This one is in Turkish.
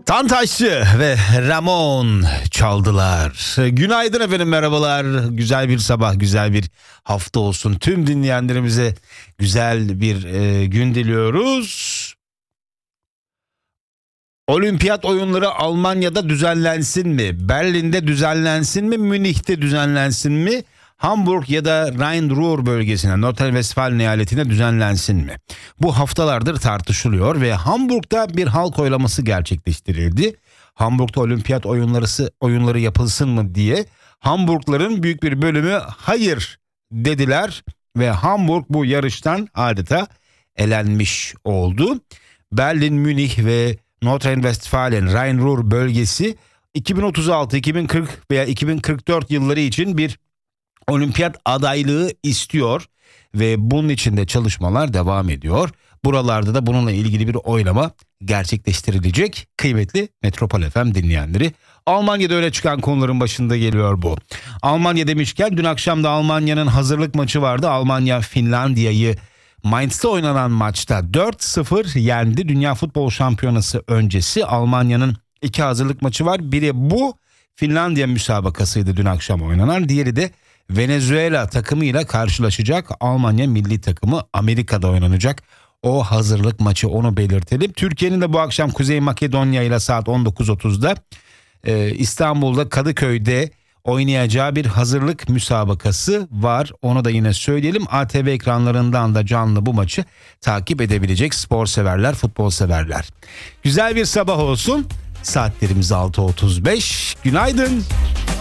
Tantaşçı ve Ramon çaldılar. Günaydın efendim, merhabalar. Güzel bir sabah, güzel bir hafta olsun. Tüm dinleyenlerimize güzel bir gün diliyoruz. Olimpiyat oyunları Almanya'da düzenlensin mi? Berlin'de düzenlensin mi? Münih'te düzenlensin mi? Hamburg ya da Rhein-Ruhr bölgesine, Nordrhein-Westfalen eyaletine düzenlensin mi? Bu haftalardır tartışılıyor ve Hamburg'da bir halk oylaması gerçekleştirildi. Hamburg'da olimpiyat oyunları yapılsın mı diye Hamburgların büyük bir bölümü hayır dediler ve Hamburg bu yarıştan adeta elenmiş oldu. Berlin, Münih ve Nordrhein-Westfalen, Rhein-Ruhr bölgesi 2036, 2040 veya 2044 yılları için bir olimpiyat adaylığı istiyor ve bunun için de çalışmalar devam ediyor. Buralarda da bununla ilgili bir oylama gerçekleştirilecek. Kıymetli Metropol FM dinleyenleri, Almanya'da öne çıkan konuların başında geliyor bu. Almanya demişken dün akşam da Almanya'nın hazırlık maçı vardı. Almanya Finlandiya'yı Mainz'ta oynanan maçta 4-0 yendi. Dünya Futbol Şampiyonası öncesi Almanya'nın 2 hazırlık maçı var. Biri bu Finlandiya müsabakasıydı dün akşam oynanan. Diğeri de Venezuela takımıyla karşılaşacak. Almanya milli takımı Amerika'da oynanacak. O hazırlık maçı, onu belirtelim. Türkiye'nin de bu akşam Kuzey Makedonya ile saat 19.30'da İstanbul'da Kadıköy'de oynayacağı bir hazırlık müsabakası var. Onu da yine söyleyelim. ATV ekranlarından da canlı bu maçı takip edebilecek spor severler, futbol severler. Güzel bir sabah olsun. Saatlerimiz 6.35. Günaydın.